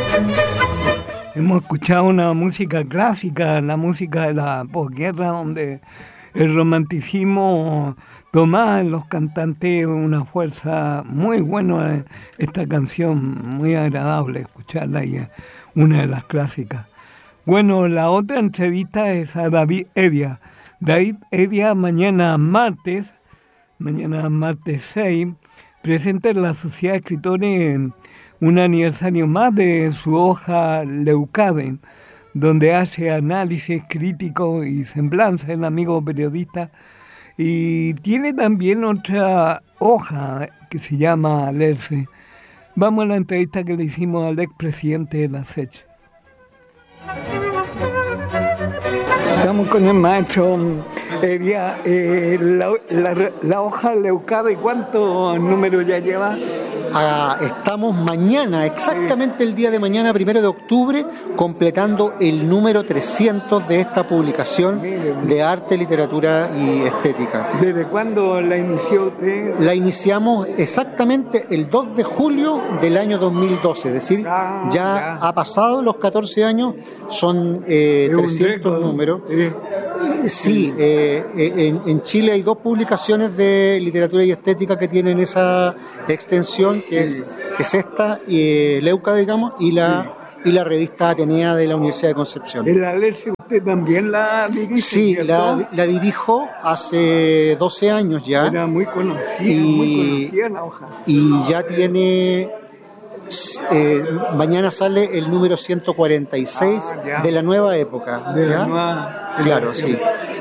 Hemos escuchado una música clásica, la música de la posguerra, donde el romanticismo tomaba en los cantantes una fuerza muy buena. Esta canción, muy agradable escucharla, y es una de las clásicas. Bueno, la otra entrevista es a David Hevia. David Hevia mañana martes 6, presenta en la Sociedad de Escritores un aniversario más de su hoja Leucade, donde hace análisis crítico y semblanza en amigo periodista, y tiene también otra hoja que se llama Leerse. Vamos a la entrevista que le hicimos al expresidente de la SECH. Estamos con el maestro Hevia. La hoja Leucade, ¿cuántos números ya lleva? Estamos mañana, exactamente el día de mañana, 1 de octubre, completando el número 300 de esta publicación de arte, literatura y estética. ¿Desde cuándo la inició usted? La iniciamos exactamente el 2 de julio del año 2012, es decir, ya ha pasado los 14 años, son 300 números. Sí, en Chile hay 2 publicaciones de literatura y estética que tienen esa extensión, que es esta, Leuca, digamos, y la revista Atenea de la Universidad de Concepción. ¿En la Leerse usted también la dirige? Sí, la dirijo hace 12 años ya. Era muy conocida la hoja. Y ya tiene... mañana sale el número 146 de la nueva época. De la nueva... Claro, sí.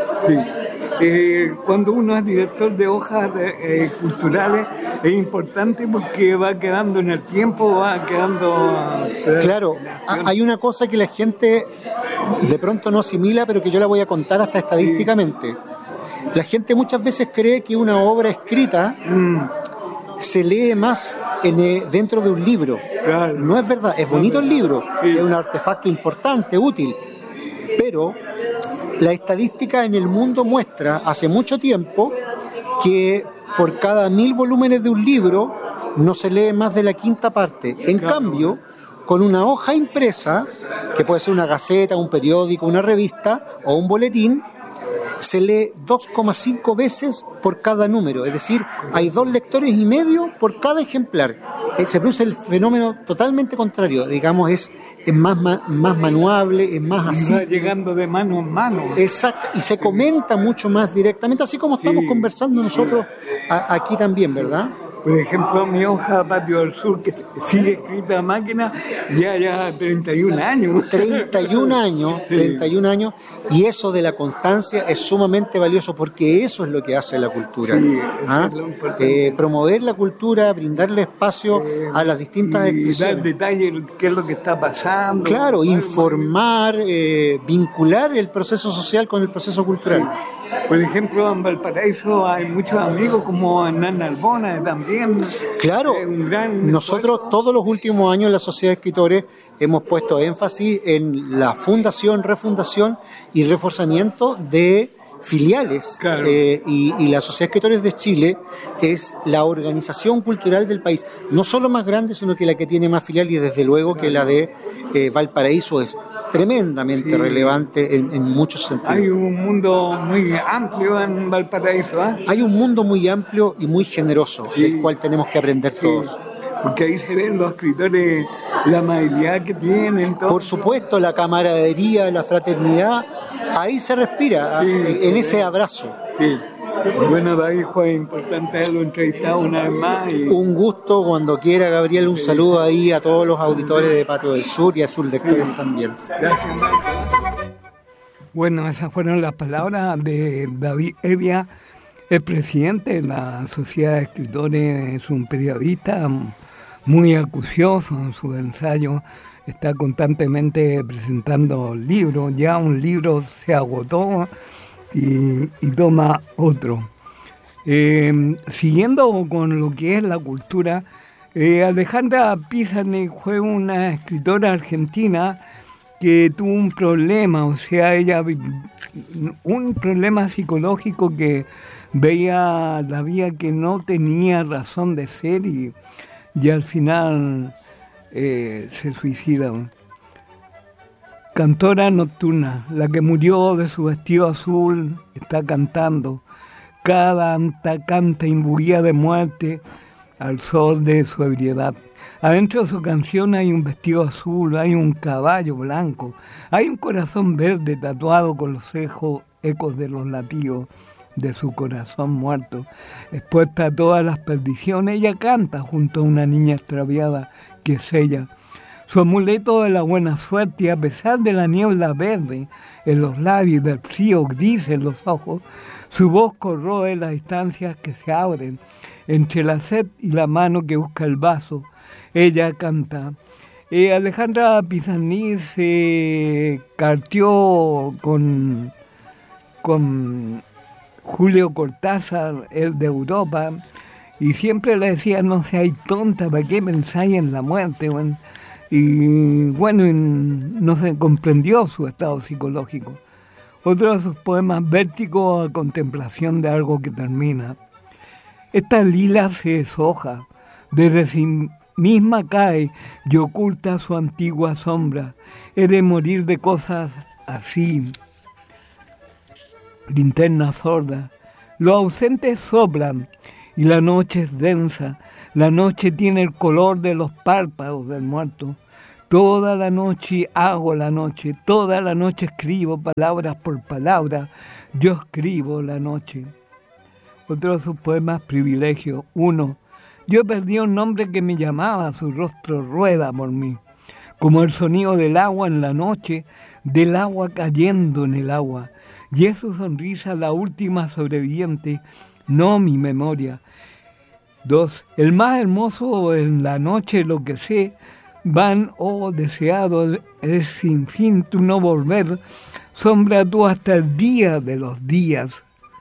Cuando uno es director de hojas culturales es importante porque va quedando en el tiempo, va quedando... Claro, hay una cosa que la gente de pronto no asimila, pero que yo la voy a contar hasta estadísticamente. La gente muchas veces cree que una obra escrita se lee más dentro de un libro. Claro. No es verdad, es bonito el libro, es un artefacto importante, útil, pero la estadística en el mundo muestra hace mucho tiempo que por cada 1000 volúmenes de un libro no se lee más de la quinta parte. En cambio, con una hoja impresa, que puede ser una gaceta, un periódico, una revista o un boletín, se lee 2,5 veces por cada número, es decir, hay 2 lectores y medio por cada ejemplar. Se produce el fenómeno totalmente contrario, digamos, es más manuable, es más así. Va llegando de mano en mano. Exacto, y se comenta mucho más directamente, así como estamos conversando nosotros aquí también, ¿verdad? Por ejemplo, mi hoja Patio del Sur, que sigue escrita a máquina, ya 31 años. 31 años, y eso de la constancia es sumamente valioso, porque eso es lo que hace la cultura. Sí, es lo importante. Promover la cultura, brindarle espacio a las distintas expresiones. Y dar detalles, qué es lo que está pasando. Claro, informar, vincular el proceso social con el proceso cultural. Sí. Por ejemplo, en Valparaíso hay muchos amigos como Hernán Albona también. Claro, nosotros todos los últimos años en la Sociedad de Escritores hemos puesto énfasis en la fundación, refundación y reforzamiento de filiales. Claro. Y la Sociedad de Escritores de Chile es la organización cultural del país, no solo más grande, sino que la que tiene más filiales, y desde luego que la de Valparaíso es tremendamente relevante en muchos sentidos. Hay un mundo muy amplio en Valparaíso, ¿eh? Hay un mundo muy amplio y muy generoso, del cual tenemos que aprender todos. Porque ahí se ven los escritores, la amabilidad que tienen. Por supuesto, la camaradería, la fraternidad, ahí se respira, en ese abrazo. Sí. Bueno, David, fue importante haberlo entrevistado una vez más. Un gusto, cuando quiera, Gabriel. Un saludo ahí a todos los auditores de Patio del Sur y a sus lectores también. Gracias, Marco. Bueno, esas fueron las palabras de David Hevia, el presidente de la Sociedad de Escritores. Es un periodista muy acucioso en sus ensayos. Está constantemente presentando libros. Ya un libro se agotó y toma otro. Siguiendo con lo que es la cultura, Alejandra Pizarnik fue una escritora argentina que tuvo un problema, o sea, un problema psicológico, que veía la vida que no tenía razón de ser, y al final se suicida. Cantora nocturna, la que murió de su vestido azul, está cantando. Cada anta canta imbuida de muerte al sol de su ebriedad. Adentro de su canción hay un vestido azul, hay un caballo blanco, hay un corazón verde tatuado con los ecos de los latidos de su corazón muerto. Expuesta a todas las perdiciones, ella canta junto a una niña extraviada que es ella. Su amuleto de la buena suerte, y a pesar de la niebla verde en los labios, del frío gris en los ojos, su voz corroe las distancias que se abren entre la sed y la mano que busca el vaso. Ella canta. Alejandra Pizarnik se carteó con Julio Cortázar, el de Europa, y siempre le decía, no seáis tonta, ¿para qué pensáis en la muerte? Bueno, no se comprendió su estado psicológico. Otro de sus poemas, Vértigo a contemplación de algo que termina. Esta lila se deshoja, desde sí misma cae y oculta su antigua sombra. He de morir de cosas así. Linterna sorda. Los ausentes soplan y la noche es densa. La noche tiene el color de los párpados del muerto. Toda la noche hago la noche, toda la noche escribo palabras por palabras. Yo escribo la noche. Otro de sus poemas, Privilegio. 1. Yo perdí un nombre que me llamaba, su rostro rueda por mí, como el sonido del agua en la noche, del agua cayendo en el agua. Y es su sonrisa la última sobreviviente, no mi memoria. 2. El más hermoso en la noche, lo que sé, van, oh deseado, es sin fin tu no volver, sombra tú hasta el día de los días.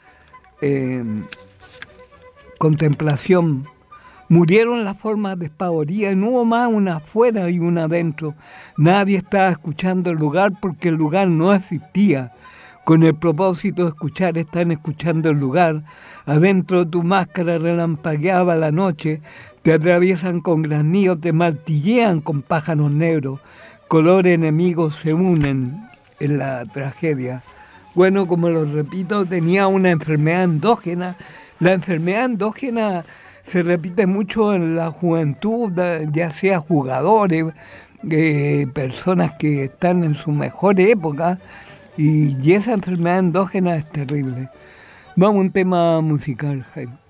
Contemplación. Murieron las formas despavoridas y no hubo más una afuera y una adentro. Nadie estaba escuchando el lugar porque el lugar no existía. Con el propósito de escuchar, están escuchando el lugar. Adentro de tu máscara relampagueaba la noche, te atraviesan con granillos, te martillean con pájaros negros. Colores enemigos se unen en la tragedia. Bueno, como lo repito, tenía una enfermedad endógena. La enfermedad endógena se repite mucho en la juventud, ya sea jugadores, personas que están en su mejor época, y esa enfermedad endógena es terrible. Vamos a un tema musical, Jaime.